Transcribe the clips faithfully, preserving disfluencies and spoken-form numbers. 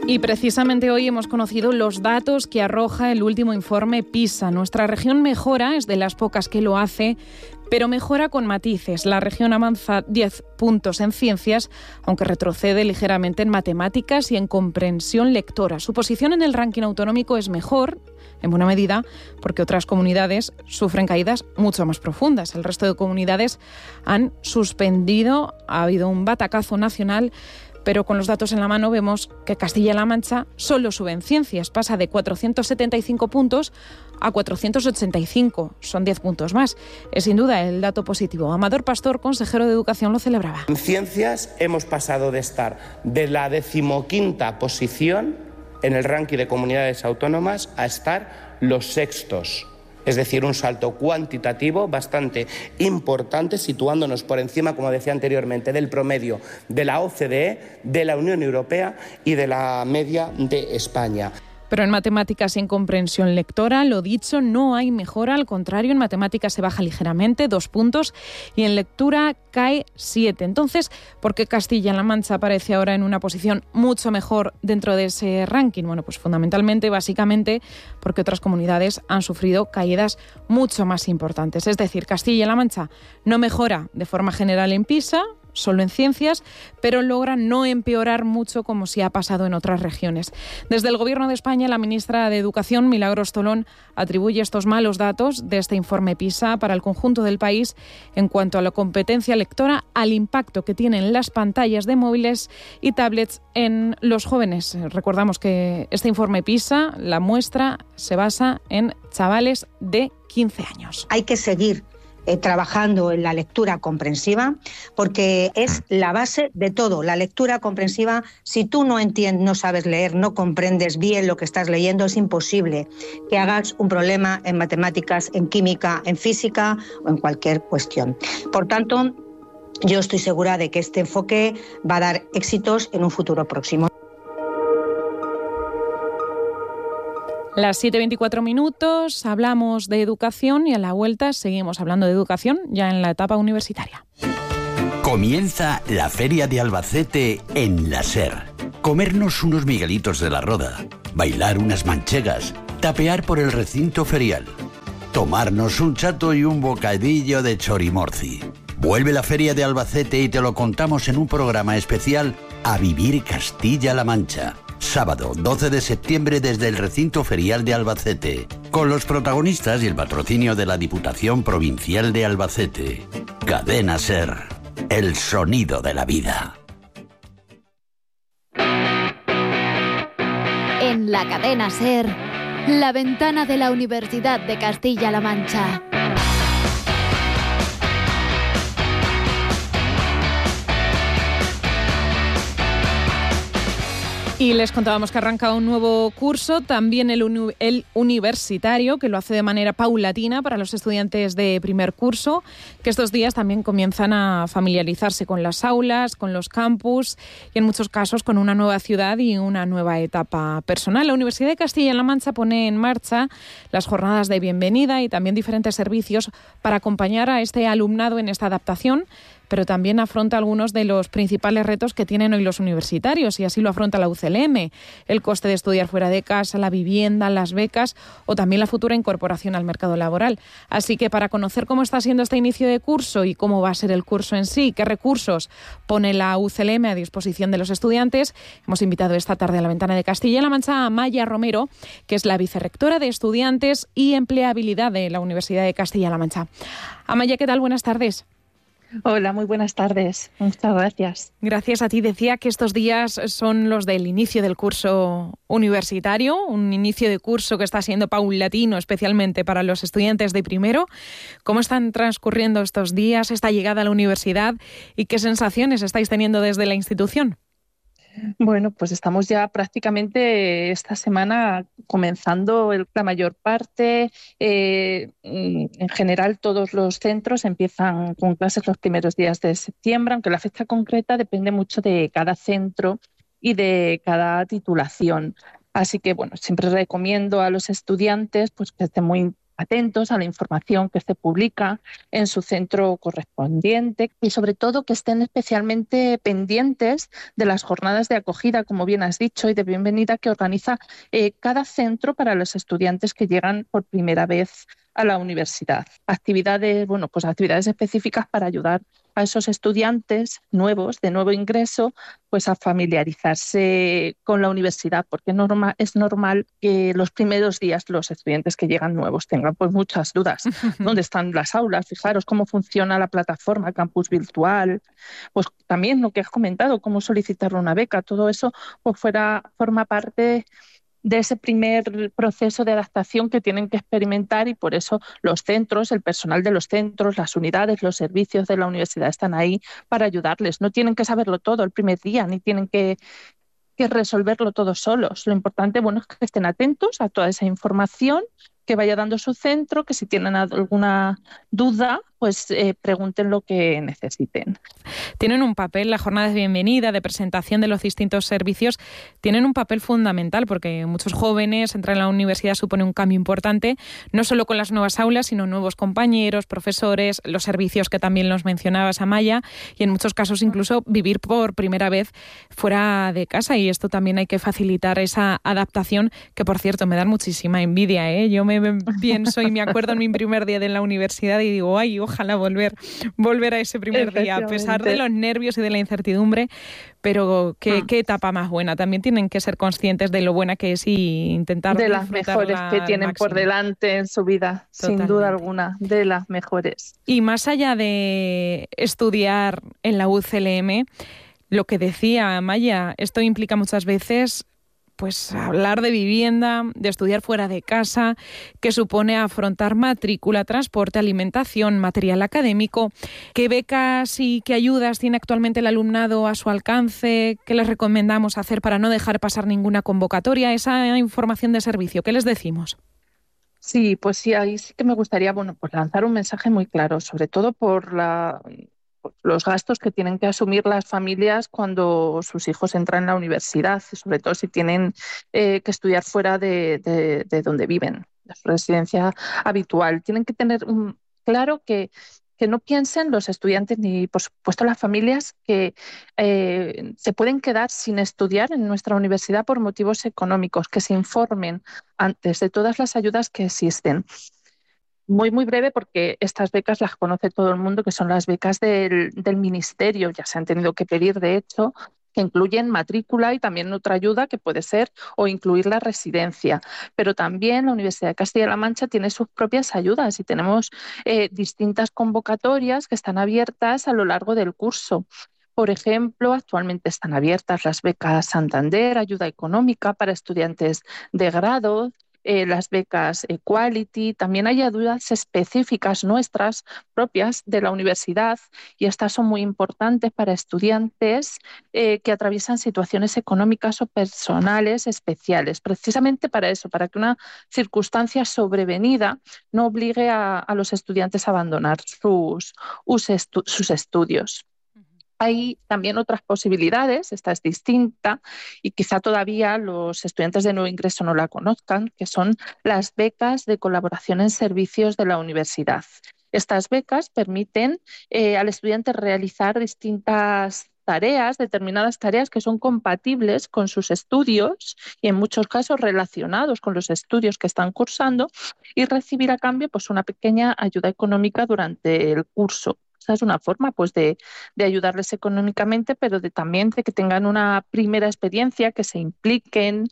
Y precisamente hoy hemos conocido los datos que arroja el último informe PISA. Nuestra región mejora, es de las pocas que lo hace, pero mejora con matices. La región avanza diez puntos en ciencias, aunque retrocede ligeramente en matemáticas y en comprensión lectora. Su posición en el ranking autonómico es mejor, en buena medida, porque otras comunidades sufren caídas mucho más profundas. El resto de comunidades han suspendido, ha habido un batacazo nacional, pero con los datos en la mano vemos que Castilla-La Mancha solo sube en ciencias, pasa de cuatrocientos setenta y cinco puntos a cuatrocientos ochenta y cinco, son diez puntos más. Es sin duda el dato positivo. Amador Pastor, consejero de Educación, lo celebraba. En ciencias hemos pasado de estar de la decimoquinta posición en el ranking de comunidades autónomas a estar los sextos. Es decir, un salto cuantitativo bastante importante, situándonos por encima, como decía anteriormente, del promedio de la O C D E, de la Unión Europea y de la media de España. Pero en matemáticas y en comprensión lectora, lo dicho, no hay mejora. Al contrario, en matemáticas se baja ligeramente, dos puntos, y en lectura cae siete. Entonces, ¿por qué Castilla-La Mancha aparece ahora en una posición mucho mejor dentro de ese ranking? Bueno, pues fundamentalmente, básicamente, porque otras comunidades han sufrido caídas mucho más importantes. Es decir, Castilla-La Mancha no mejora de forma general en PISA, solo en ciencias, pero logra no empeorar mucho como sí ha pasado en otras regiones. Desde el Gobierno de España, la ministra de Educación, Milagros Tolón, atribuye estos malos datos de este informe PISA para el conjunto del país en cuanto a la competencia lectora, al impacto que tienen las pantallas de móviles y tablets en los jóvenes. Recordamos que este informe PISA, la muestra, se basa en chavales de quince años. Hay que seguir Eh, trabajando en la lectura comprensiva, porque es la base de todo. La lectura comprensiva, si tú no entiendes, no sabes leer, no comprendes bien lo que estás leyendo, es imposible que hagas un problema en matemáticas, en química, en física o en cualquier cuestión. Por tanto, yo estoy segura de que este enfoque va a dar éxitos en un futuro próximo. Las siete veinticuatro minutos, hablamos de educación y a la vuelta seguimos hablando de educación ya en la etapa universitaria. Comienza la Feria de Albacete en la SER. Comernos unos miguelitos de la Roda, bailar unas manchegas, tapear por el recinto ferial, tomarnos un chato y un bocadillo de chorimorci. Vuelve la Feria de Albacete y te lo contamos en un programa especial A Vivir Castilla-La Mancha. Sábado doce de septiembre desde el recinto ferial de Albacete, con los protagonistas y el patrocinio de la Diputación Provincial de Albacete. Cadena SER, el sonido de la vida. En la cadena SER, la ventana de la Universidad de Castilla-La Mancha. Y les contábamos que arranca un nuevo curso, también el, uni- el universitario, que lo hace de manera paulatina para los estudiantes de primer curso, que estos días también comienzan a familiarizarse con las aulas, con los campus y en muchos casos con una nueva ciudad y una nueva etapa personal. La Universidad de Castilla-La Mancha pone en marcha las jornadas de bienvenida y también diferentes servicios para acompañar a este alumnado en esta adaptación, pero también afronta algunos de los principales retos que tienen hoy los universitarios, y así lo afronta la U C L M, el coste de estudiar fuera de casa, la vivienda, las becas o también la futura incorporación al mercado laboral. Así que para conocer cómo está siendo este inicio de curso y cómo va a ser el curso en sí, qué recursos pone la U C L M a disposición de los estudiantes, hemos invitado esta tarde a la ventana de Castilla-La Mancha a Maya Romero, que es la vicerrectora de Estudiantes y Empleabilidad de la Universidad de Castilla-La Mancha. Amaya, ¿qué tal? Buenas tardes. Hola, muy buenas tardes. Muchas gracias. Gracias a ti. Decía que estos días son los del inicio del curso universitario, un inicio de curso que está siendo paulatino, especialmente para los estudiantes de primero. ¿Cómo están transcurriendo estos días, esta llegada a la universidad y qué sensaciones estáis teniendo desde la institución? Bueno, pues estamos ya prácticamente esta semana comenzando el, la mayor parte. Eh, en general, todos los centros empiezan con clases los primeros días de septiembre, aunque la fecha concreta depende mucho de cada centro y de cada titulación. Así que, bueno, siempre recomiendo a los estudiantes pues, que estén muy atentos a la información que se publica en su centro correspondiente y sobre todo que estén especialmente pendientes de las jornadas de acogida, como bien has dicho, y de bienvenida que organiza eh, cada centro para los estudiantes que llegan por primera vez a la universidad. Actividades, bueno, pues actividades específicas para ayudar a esos estudiantes nuevos, de nuevo ingreso, pues a familiarizarse con la universidad, porque norma, es normal que los primeros días los estudiantes que llegan nuevos tengan pues muchas dudas. ¿Dónde están las aulas? Fijaros cómo funciona la plataforma Campus Virtual. Pues también lo que has comentado, cómo solicitar una beca, todo eso pues fuera, forma parte de ese primer proceso de adaptación que tienen que experimentar, y por eso los centros, el personal de los centros, las unidades, los servicios de la universidad están ahí para ayudarles. No tienen que saberlo todo el primer día, ni tienen que, que resolverlo todo solos. Lo importante, bueno, es que estén atentos a toda esa información que vaya dando su centro, que si tienen alguna duda, pues eh, pregunten lo que necesiten. Tienen un papel, las jornadas de bienvenida, de presentación de los distintos servicios, tienen un papel fundamental, porque muchos jóvenes entrar en la universidad supone un cambio importante, no solo con las nuevas aulas, sino nuevos compañeros, profesores, los servicios que también los mencionabas, Amaya, y en muchos casos incluso vivir por primera vez fuera de casa, y esto también hay que facilitar esa adaptación, que por cierto me da muchísima envidia, ¿eh? Yo me pienso y me acuerdo en mi primer día de la universidad y digo, ay, ojalá volver, volver a ese primer día, a pesar de los nervios y de la incertidumbre, pero qué, ah. qué etapa más buena. También tienen que ser conscientes de lo buena que es y intentar de las mejores que tienen por delante en su vida, Totalmente. Sin duda alguna, de las mejores. Y más allá de estudiar en la U C L M, lo que decía Amaya, esto implica muchas veces pues hablar de vivienda, de estudiar fuera de casa, que supone afrontar matrícula, transporte, alimentación, material académico. ¿Qué becas y qué ayudas tiene actualmente el alumnado a su alcance? ¿Qué les recomendamos hacer para no dejar pasar ninguna convocatoria? Esa información de servicio, ¿qué les decimos? Sí, pues sí, ahí sí que me gustaría, bueno, pues lanzar un mensaje muy claro, sobre todo por la... los gastos que tienen que asumir las familias cuando sus hijos entran en la universidad, y sobre todo si tienen eh, que estudiar fuera de, de, de donde viven, de su residencia habitual. Tienen que tener un, claro que, que no piensen los estudiantes ni, por supuesto, las familias que eh, se pueden quedar sin estudiar en nuestra universidad por motivos económicos, que se informen antes de todas las ayudas que existen. Muy, muy breve, porque estas becas las conoce todo el mundo, que son las becas del, del Ministerio, ya se han tenido que pedir, de hecho, que incluyen matrícula y también otra ayuda que puede ser o incluir la residencia. Pero también la Universidad de Castilla-La Mancha tiene sus propias ayudas y tenemos eh, distintas convocatorias que están abiertas a lo largo del curso. Por ejemplo, actualmente están abiertas las becas Santander, ayuda económica para estudiantes de grado, Eh, las becas Equality, también hay ayudas específicas nuestras propias de la universidad, y estas son muy importantes para estudiantes eh, que atraviesan situaciones económicas o personales especiales, precisamente para eso, para que una circunstancia sobrevenida no obligue a, a los estudiantes a abandonar sus, sus estudios. Hay también otras posibilidades, esta es distinta y quizá todavía los estudiantes de nuevo ingreso no la conozcan, que son las becas de colaboración en servicios de la universidad. Estas becas permiten eh, al estudiante realizar distintas tareas, determinadas tareas que son compatibles con sus estudios y en muchos casos relacionados con los estudios que están cursando, y recibir a cambio pues una pequeña ayuda económica durante el curso. Esa es una forma pues, de, de ayudarles económicamente, pero de, también de que tengan una primera experiencia, que se impliquen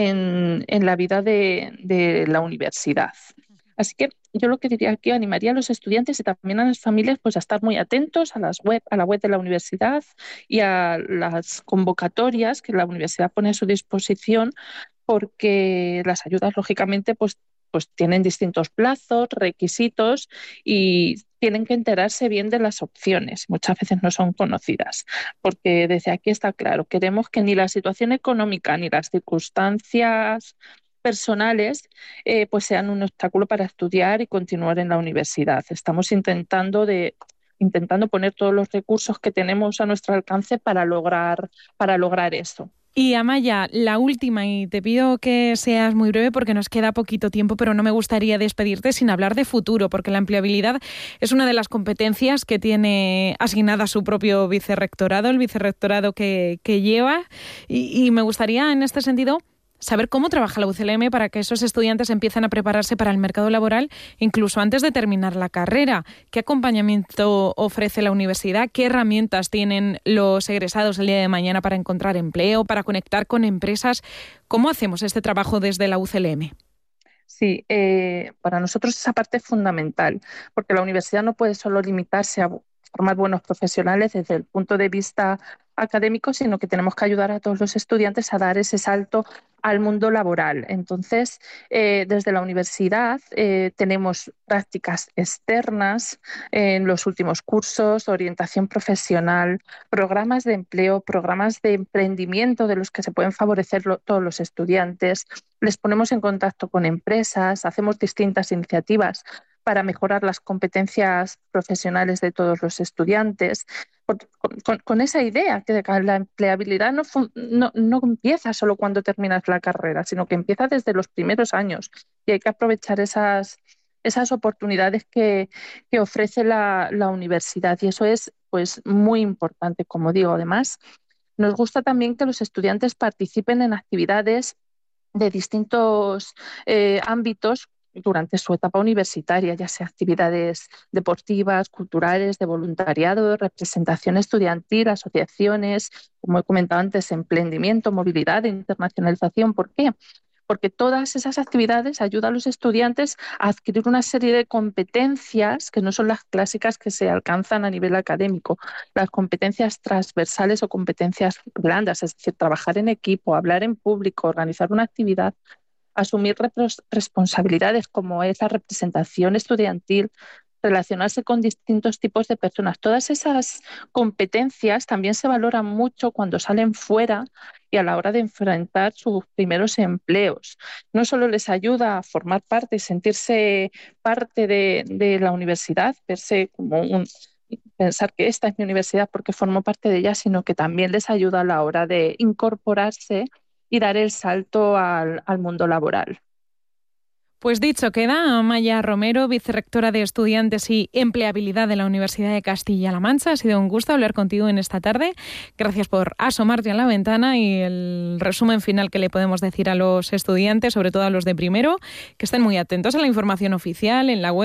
en, en la vida de, de la universidad. Así que yo lo que diría aquí, animaría a los estudiantes y también a las familias pues, a estar muy atentos a, las web, a la web de la universidad y a las convocatorias que la universidad pone a su disposición, porque las ayudas, lógicamente, pues, pues tienen distintos plazos, requisitos, y tienen que enterarse bien de las opciones. Muchas veces no son conocidas, porque desde aquí está claro, queremos que ni la situación económica ni las circunstancias personales eh, pues sean un obstáculo para estudiar y continuar en la universidad. Estamos intentando de intentando poner todos los recursos que tenemos a nuestro alcance para lograr, para lograr eso. Y Amaya, la última, y te pido que seas muy breve porque nos queda poquito tiempo, pero no me gustaría despedirte sin hablar de futuro, porque la empleabilidad es una de las competencias que tiene asignada su propio vicerrectorado, el vicerrectorado que, que lleva, y, y me gustaría en este sentido saber cómo trabaja la U C L M para que esos estudiantes empiecen a prepararse para el mercado laboral incluso antes de terminar la carrera. ¿Qué acompañamiento ofrece la universidad? ¿Qué herramientas tienen los egresados el día de mañana para encontrar empleo, para conectar con empresas? ¿Cómo hacemos este trabajo desde la U C L M? Sí, eh, para nosotros esa parte es fundamental, porque la universidad no puede solo limitarse a formar buenos profesionales desde el punto de vista académico, sino que tenemos que ayudar a todos los estudiantes a dar ese salto al mundo laboral. Entonces, eh, desde la universidad eh, tenemos prácticas externas en los últimos cursos, orientación profesional, programas de empleo, programas de emprendimiento de los que se pueden favorecer lo, todos los estudiantes. Les ponemos en contacto con empresas, hacemos distintas iniciativas para mejorar las competencias profesionales de todos los estudiantes, con, con, con esa idea que la empleabilidad no, no, no empieza solo cuando terminas la carrera, sino que empieza desde los primeros años y hay que aprovechar esas, esas oportunidades que, que ofrece la, la universidad, y eso es pues muy importante, como digo. Además, nos gusta también que los estudiantes participen en actividades de distintos eh, ámbitos durante su etapa universitaria, ya sea actividades deportivas, culturales, de voluntariado, representación estudiantil, asociaciones, como he comentado antes, emprendimiento, movilidad, internacionalización. ¿Por qué? Porque todas esas actividades ayudan a los estudiantes a adquirir una serie de competencias que no son las clásicas que se alcanzan a nivel académico, las competencias transversales o competencias blandas, es decir, trabajar en equipo, hablar en público, organizar una actividad, asumir responsabilidades como es la representación estudiantil, relacionarse con distintos tipos de personas. Todas esas competencias también se valoran mucho cuando salen fuera y a la hora de enfrentar sus primeros empleos. No solo les ayuda a formar parte y sentirse parte de, de la universidad, verse como un, pensar que esta es mi universidad porque formo parte de ella, sino que también les ayuda a la hora de incorporarse y dar el salto al, al mundo laboral. Pues dicho queda, Amaya Romero, vicerrectora de Estudiantes y Empleabilidad de la Universidad de Castilla-La Mancha. Ha sido un gusto hablar contigo en esta tarde. Gracias por asomarte a la ventana y el resumen final que le podemos decir a los estudiantes, sobre todo a los de primero, que estén muy atentos a la información oficial en la web.